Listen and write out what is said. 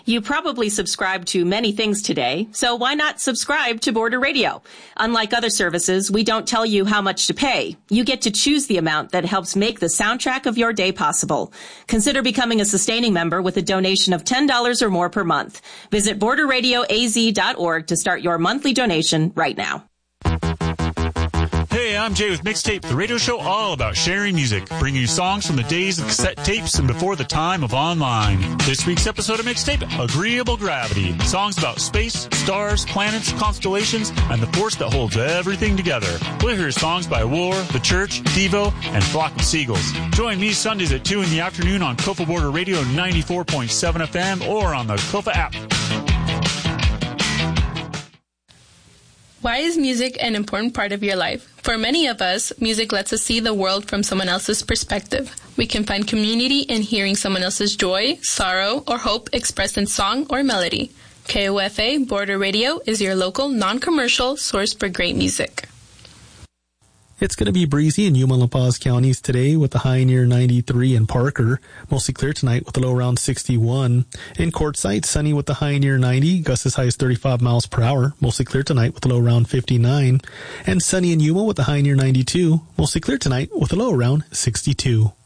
You probably subscribe to many things today, so why not subscribe to Border Radio? Unlike other services, we don't tell you how much to pay. You get to choose the amount that helps make the soundtrack of your day possible. Consider becoming a sustaining member with a donation of $10 or more per month. Visit borderradioaz.org to start your monthly donation right now. Hey, I'm Jay with Mixtape, the radio show all about sharing music, bringing you songs from the days of cassette tapes and before the time of online. This week's episode of Mixtape, Agreeable Gravity. Songs about space, stars, planets, constellations, and the force that holds everything together. We'll hear songs by War, The Church, Devo, and Flock of Seagulls. Join me Sundays at 2 in the afternoon on Kofa Border Radio 94.7 FM or on the Kofa app. Why is music an important part of your life? For many of us, music lets us see the world from someone else's perspective. We can find community in hearing someone else's joy, sorrow, or hope expressed in song or melody. KOFA Border Radio is your local, non-commercial source for great music. It's going to be breezy in Yuma and La Paz counties today with a high near 93 in Parker. Mostly clear tonight with a low around 61. In Quartzsite, sunny with a high near 90, gusts as high as 35 miles per hour. Mostly clear tonight with a low around 59. And sunny in Yuma with a high near 92. Mostly clear tonight with a low around 62.